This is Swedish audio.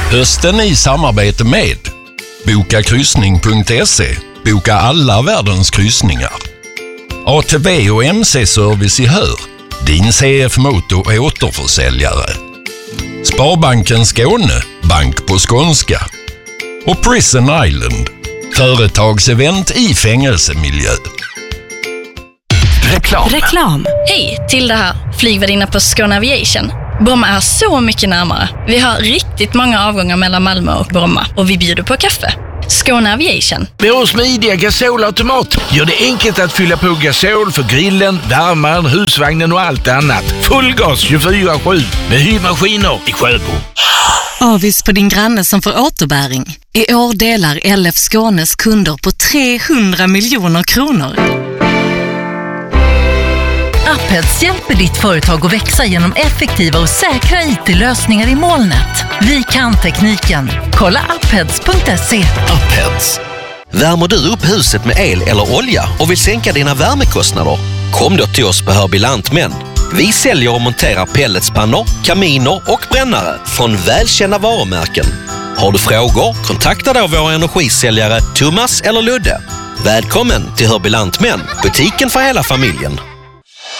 Hösten i samarbete med bokakryssning.se. Boka alla världens kryssningar. ATV och MC-service i Hör. Din CF Moto återförsäljare. Sparbanken Skåne. Bank på skånska. Och Prison Island. Företagsevent i fängelsemiljö. Reklam. Hej, till det här. Flygvärdinna på Skåne Aviation. Bromma är så mycket närmare. Vi har riktigt många avgångar mellan Malmö och Bromma och vi bjuder på kaffe. Skåne Aviation. Vår smidiga gasolautomat gör det enkelt att fylla på gasol för grillen, värmaren, husvagnen och allt annat. Fullgas 24/7 med hyrmaskiner i Sjöbo. Avis på din granne som får återbäring. I år delar LF Skånes kunder på 300 miljoner kronor. Appheads hjälper ditt företag att växa genom effektiva och säkra IT-lösningar i molnet. Vi kan tekniken. Kolla appheads.se. Appheads. Värmer du upp huset med el eller olja och vill sänka dina värmekostnader? Kom då till oss på Hörby Lantmän. Vi säljer och monterar pelletspannor, kaminer och brännare från välkända varumärken. Har du frågor? Kontakta då våra energisäljare Thomas eller Ludde. Välkommen till Hörby Lantmän, butiken för hela familjen.